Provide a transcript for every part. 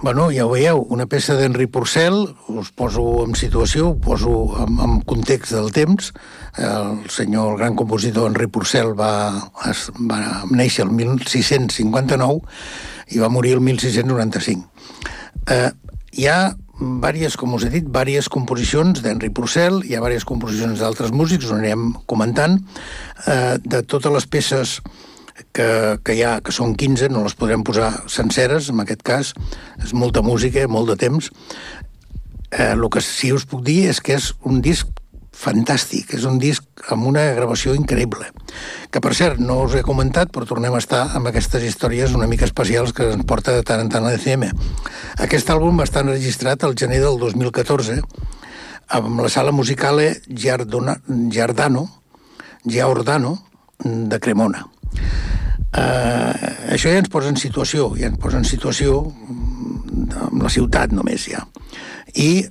Bueno, ja ho veieu, una peça d'Henri Purcell, us poso en situació, ho poso en context del temps. El senyor, el gran compositor Henri Purcell va néixer el 1659 i va morir el 1695. Hi ha com us he dit, diverses composicions d'Henri Purcell, hi ha diverses composicions d'altres músics, ho anirem comentant. De totes les peces que hi ha, que són 15, no les podrem posar senceres, en aquest cas, és molta música, molt de temps. El que sí us puc dir és que és un disc fantàstic, és un disc amb una gravació increïble, que per cert, no us he comentat, però tornem a estar amb aquestes històries una mica especials que ens porta de tant en tant a ECM. Aquest àlbum va estar enregistrat al gener del 2014 amb la Sala Musicale Giordano de Cremona. Això ja ens posa en situació, amb la ciutat només ja. I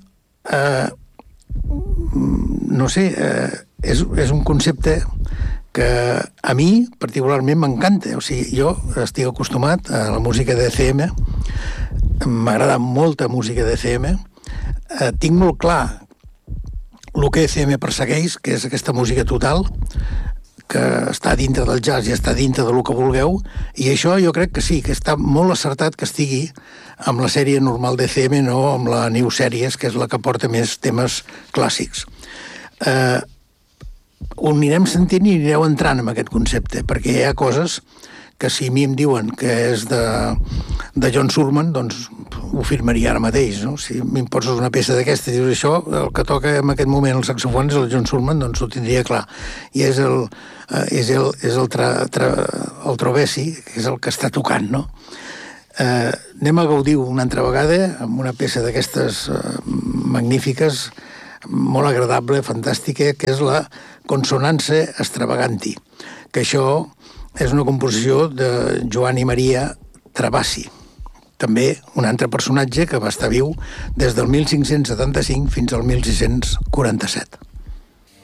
no sé, és un concepte que a mi particularment m'encanta. O sigui, jo estic acostumat a la música d'ECM, m'agrada molta música d'ECM, tinc molt clar el que ECM persegueix, que és aquesta música total, que està dintre del jazz i està dintre del que vulgueu, i això jo crec que sí, que està molt acertat que estigui amb la sèrie normal d'ECM, no amb la New Series, que és la que porta més temes clàssics. Ho anirem sentint i anireu entrant en aquest concepte, perquè hi ha coses que si a mi em diuen que és de John Surman, doncs ho firmaria ara mateix, no? Si m'hi poses una peça d'aquesta i dius això, el que toca en aquest moment el saxofon és el John Surman, doncs ho tindria clar. I és el Trovesi, que és el que està tocant, no? Anem a gaudir una altra vegada amb una peça d'aquestes magnífiques, molt agradable, fantàstica, que és la Consonanze Extravaganti, que això és una composició de Joan i Maria Travassi, també un altre personatge que va estar viu des del 1575 fins al 1647.